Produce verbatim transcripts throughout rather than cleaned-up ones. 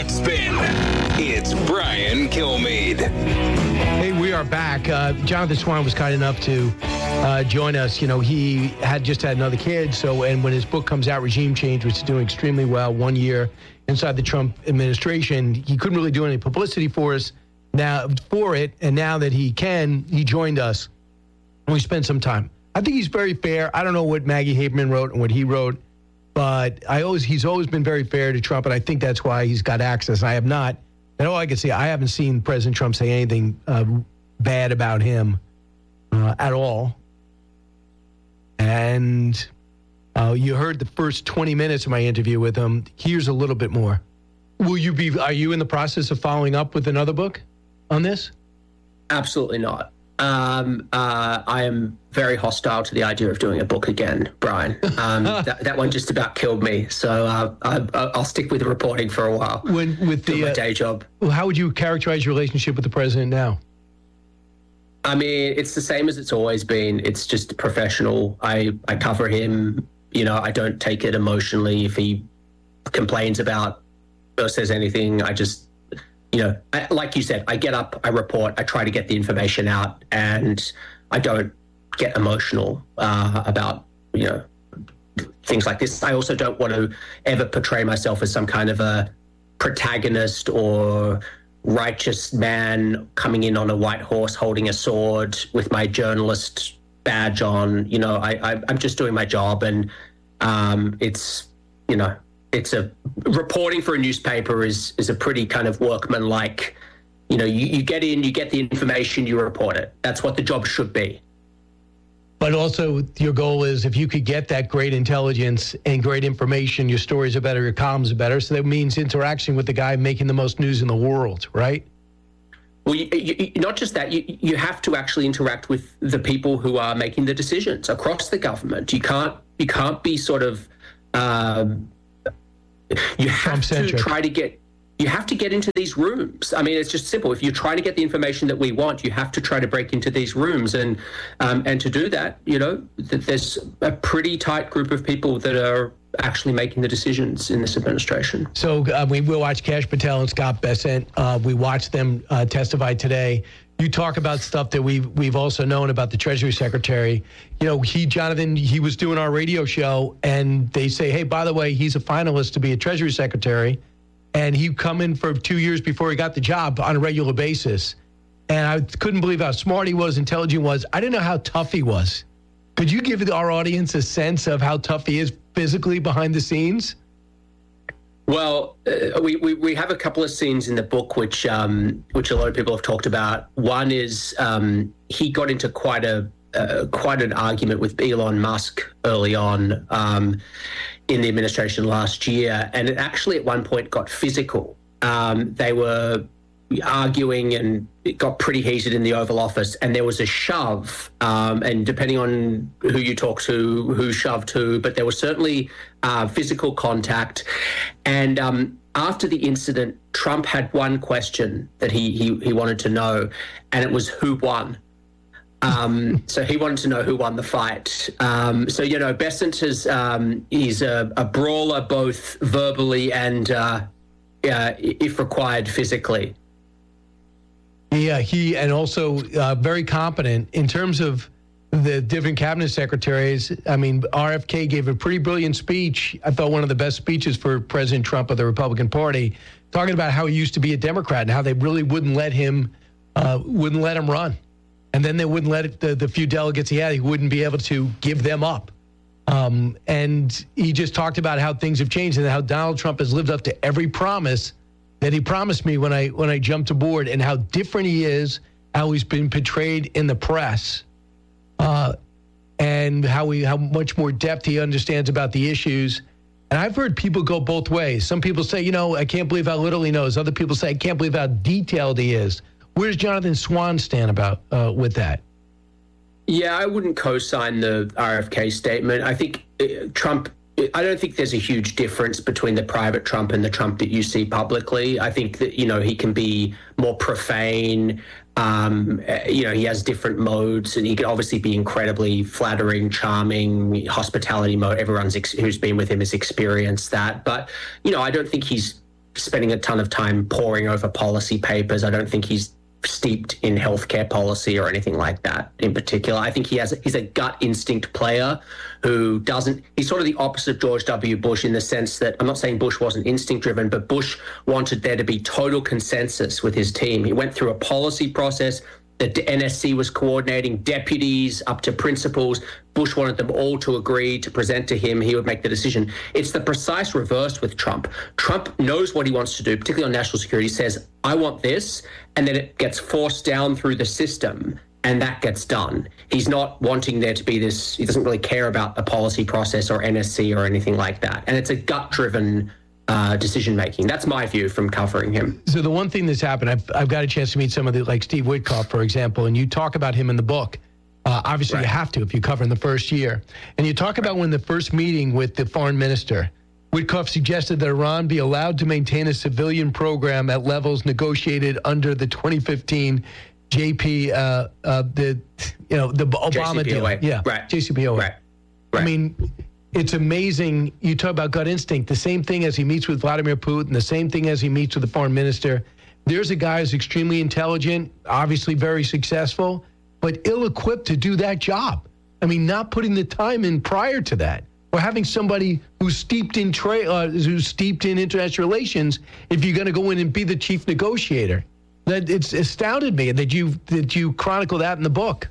Deadspin. It's Brian Kilmeade. Hey, we are back. Uh, Jonathan Swan was kind enough to uh, join us. You know, he had just had another kid. So, and when his book comes out, Regime Change, which is doing extremely well, one year inside the Trump administration, he couldn't really do any publicity for us now for it. And now that he can, he joined us. And we spent some time. I think he's very fair. I don't know what Maggie Haberman wrote and what he wrote, but I always he's always been very fair to Trump, and I think that's why he's got access. I have not. And all I can say, I haven't seen President Trump say anything uh, bad about him uh, at all. And uh, you heard the first twenty minutes of my interview with him. Here's a little bit more. Will you be? Are you in the process of following up with another book on this? Absolutely not. Um, uh, I am very hostile to the idea of doing a book again, Brian. Um, that, that one just about killed me. So uh, I, I'll stick with the reporting for a while. When with the my uh, day job. How would you characterize your relationship with the president now? I mean, it's the same as it's always been. It's just professional. I, I cover him. You know, I don't take it emotionally. If he complains about or says anything, I just, you know, I, like you said, I get up, I report, I try to get the information out, and I don't get emotional uh, about, you know, things like this. I also don't want to ever portray myself as some kind of a protagonist or righteous man coming in on a white horse holding a sword with my journalist badge on. You know, I, I, I'm just doing my job, and um, it's, you know, it's a reporting for a newspaper is is a pretty kind of workmanlike, you know, you, you get in, you get the information, you report it. That's what the job should be. But also your goal is if you could get that great intelligence and great information, your stories are better, your columns are better. So that means interaction with the guy making the most news in the world, right? Well, you, you, not just that, you, you have to actually interact with the people who are making the decisions across the government. You can't, you can't be sort of, um, you have to try to get, you have to get into these rooms. I mean, it's just simple. If you're trying to get the information that we want, you have to try to break into these rooms. And um, and to do that, you know, th- there's a pretty tight group of people that are actually making the decisions in this administration. So uh, we will watch Kash Patel and Scott Bessent. Uh, we watched them uh, testify today. You talk about stuff that we've, we've also known about the Treasury Secretary. You know, he, Jonathan, he was doing our radio show, and they say, hey, by the way, he's a finalist to be a Treasury Secretary. And he'd come in for two years before he got the job on a regular basis. And I couldn't believe how smart he was, intelligent he was. I didn't know how tough he was. Could you give our audience a sense of how tough he is physically behind the scenes? Well, uh, we, we we have a couple of scenes in the book which um, which a lot of people have talked about. One is um, he got into quite a uh, quite an argument with Elon Musk early on um, in the administration last year, and it actually at one point got physical. Um, they were arguing, and it got pretty heated in the Oval Office, and there was a shove, um, and depending on who you talk to, who shoved who, but there was certainly uh, physical contact. And um, after the incident, Trump had one question that he he, he wanted to know, and it was who won. Um, so he wanted to know who won the fight. Um, so, you know, Bessent is um, he's a, a brawler, both verbally and, uh, uh, if required, physically. Yeah, he and also uh, very competent in terms of the different cabinet secretaries. I mean, R F K gave a pretty brilliant speech. I thought one of the best speeches for President Trump of the Republican Party, talking about how he used to be a Democrat and how they really wouldn't let him, uh, wouldn't let him run. And then they wouldn't let it, the, the few delegates he had, he wouldn't be able to give them up. Um, and he just talked about how things have changed and how Donald Trump has lived up to every promise that he promised me when I when I jumped aboard, and how different he is, how he's been portrayed in the press, uh, and how he how much more depth he understands about the issues. And I've heard people go both ways. Some people say, you know, I can't believe how little he knows. Other people say, I can't believe how detailed he is. Where does Jonathan Swan stand about uh, with that? Yeah, I wouldn't co-sign the R F K statement. I think uh, Trump, I don't think there's a huge difference between the private Trump and the Trump that you see publicly. I think that, you know, he can be more profane. Um, you know, he has different modes, and he can obviously be incredibly flattering, charming, hospitality mode. Everyone's ex- who's been with him has experienced that. But, you know, I don't think he's spending a ton of time poring over policy papers. I don't think he's steeped in healthcare policy or anything like that in particular. I think he has he's a gut instinct player who doesn't, he's sort of the opposite of George W. Bush in the sense that, I'm not saying Bush wasn't instinct driven, but Bush wanted there to be total consensus with his team. He went through a policy process. The N S C was coordinating deputies up to principals. Bush wanted them all to agree to present to him. He would make the decision. It's the precise reverse with Trump. Trump knows what he wants to do, particularly on national security. He says, I want this, and then it gets forced down through the system, and that gets done. He's not wanting there to be this, he doesn't really care about the policy process or N S C or anything like that. And it's a gut-driven Uh, decision making. That's my view from covering him. So the one thing that's happened, I've, I've got a chance to meet some of the, like Steve Witkoff, for example, and you talk about him in the book. Uh, obviously, right. You have to if you cover in the first year. And you talk about when the first meeting with the foreign minister, Witkoff suggested that Iran be allowed to maintain a civilian program at levels negotiated under the twenty fifteen J P, uh, uh, the you know the Obama deal. Yeah, right. J C P O A. Right. Right. I mean, it's amazing. You talk about gut instinct. The same thing as he meets with Vladimir Putin, the same thing as he meets with the foreign minister. There's a guy who's extremely intelligent, obviously very successful, but ill-equipped to do that job. I mean, not putting the time in prior to that, or having somebody who's steeped in tra- uh, who's steeped in international relations. If you're going to go in and be the chief negotiator, that it's astounded me that you that you chronicle that in the book.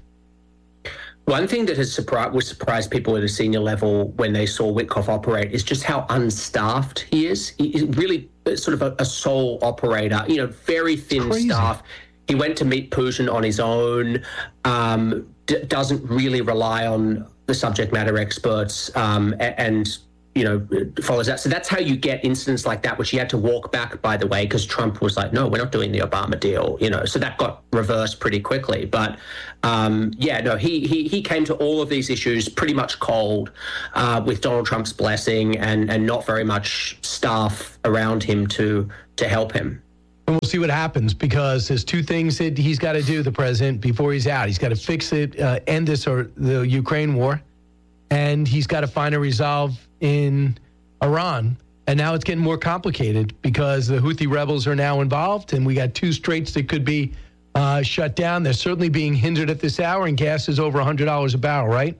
One thing that has surprised, would surprise people at a senior level when they saw Witkoff operate is just how unstaffed he is. He's really sort of a, a sole operator, you know, very thin Crazy. staff. He went to meet Putin on his own, um, d- doesn't really rely on the subject matter experts, um, and, and you know, follows that. So that's how you get incidents like that, which he had to walk back, by the way, because Trump was like, no, we're not doing the Obama deal, you know. So that got reversed pretty quickly. But um, yeah, no, he, he he came to all of these issues pretty much cold, uh, with Donald Trump's blessing and and not very much staff around him to to help him. And we'll see what happens, because there's two things that he's got to do, the president, before he's out. He's got to fix it, uh, end this or the Ukraine war, and he's got to find a resolve in Iran. And now it's getting more complicated because the Houthi rebels are now involved, and we got two straits that could be uh, shut down. They're certainly being hindered at this hour, and gas is over one hundred dollars a barrel, right?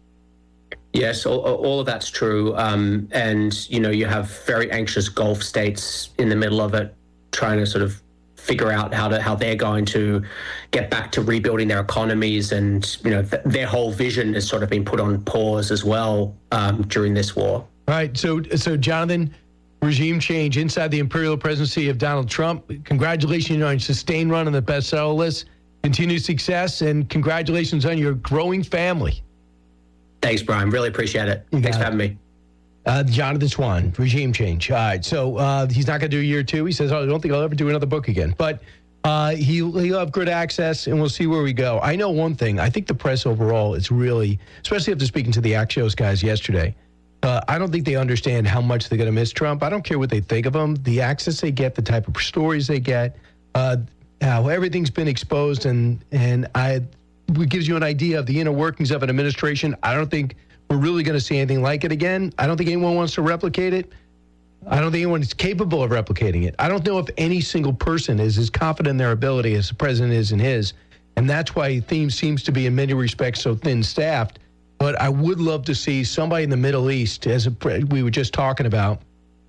Yes, all, all of that's true. Um, and, you know, you have very anxious Gulf states in the middle of it, trying to sort of figure out how to how they're going to get back to rebuilding their economies, and you know th- their whole vision has sort of been put on pause as well um, during this war. All right, so so Jonathan, regime change inside the imperial presidency of Donald Trump. Congratulations on your sustained run on the bestseller list, continued success, and congratulations on your growing family. Thanks, Brian. Really appreciate it. You Thanks got for it. having me. Uh, Jonathan Swan, regime change. All right, so uh, he's not going to do year two. He says, oh, I don't think I'll ever do another book again. But uh, he, he'll have good access, and we'll see where we go. I know one thing. I think the press overall is really, especially after speaking to the Axios guys yesterday, uh, I don't think they understand how much they're going to miss Trump. I don't care what they think of him. The access they get, the type of stories they get, uh, how everything's been exposed, and, and I, it gives you an idea of the inner workings of an administration. I don't think we're really going to see anything like it again. I don't think anyone wants to replicate it. I don't think anyone is capable of replicating it. I don't know if any single person is as confident in their ability as the president is in his. And that's why Theme seems to be, in many respects, so thin-staffed. But I would love to see somebody in the Middle East, as a, we were just talking about,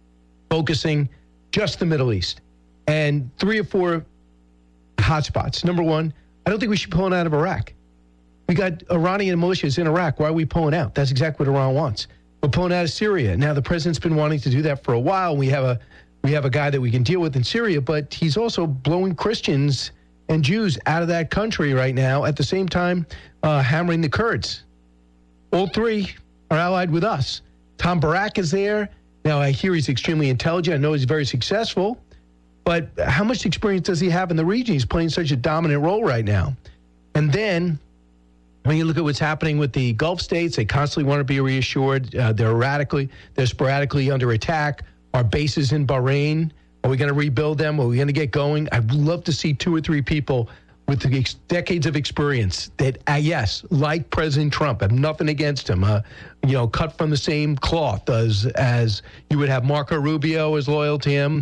focusing just the Middle East. And three or four hotspots. Number one, I don't think we should pull it out of Iraq. We got Iranian militias in Iraq. Why are we pulling out? That's exactly what Iran wants. We're pulling out of Syria. Now, the president's been wanting to do that for a while. We have a we have a guy that we can deal with in Syria, but he's also blowing Christians and Jews out of that country right now, at the same time uh, hammering the Kurds. All three are allied with us. Tom Barak is there. Now, I hear he's extremely intelligent. I know he's very successful. But how much experience does he have in the region? He's playing such a dominant role right now. And then when you look at what's happening with the Gulf states, they constantly want to be reassured. Uh, they're erratically, they're sporadically under attack. Our bases in Bahrain, are we going to rebuild them? Are we going to get going? I'd love to see two or three people with the ex- decades of experience that, uh, yes, like President Trump, have nothing against him, uh, you know, cut from the same cloth as, as you would have Marco Rubio as loyal to him.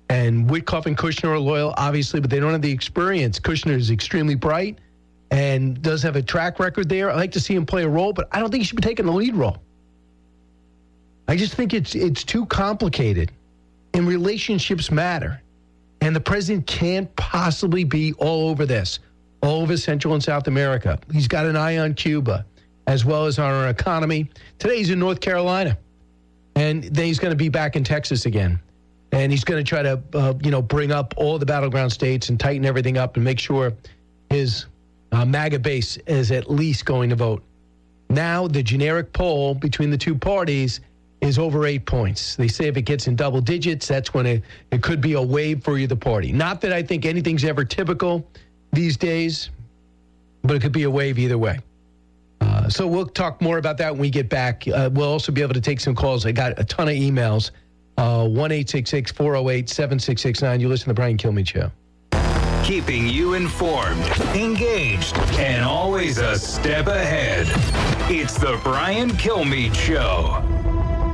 And Witkoff and Kushner are loyal, obviously, but they don't have the experience. Kushner is extremely bright and does have a track record there. I like to see him play a role, but I don't think he should be taking the lead role. I just think it's it's too complicated. And relationships matter. And the president can't possibly be all over this, all over Central and South America. He's got an eye on Cuba, as well as on our economy. Today he's in North Carolina. And then he's going to be back in Texas again. And he's going to try to, uh, you know, bring up all the battleground states and tighten everything up and make sure his uh, MAGA base is at least going to vote. Now, the generic poll between the two parties is over eight points. They say if it gets in double digits, that's when it, it could be a wave for either party. Not that I think anything's ever typical these days, but it could be a wave either way. Uh, so we'll talk more about that when we get back. Uh, we'll also be able to take some calls. I got a ton of emails. Uh, one eight six six, four oh eight, seven six six nine. You listen to the Brian Kilmeade Show. Keeping you informed, engaged, and always a step ahead. It's the Brian Kilmeade Show.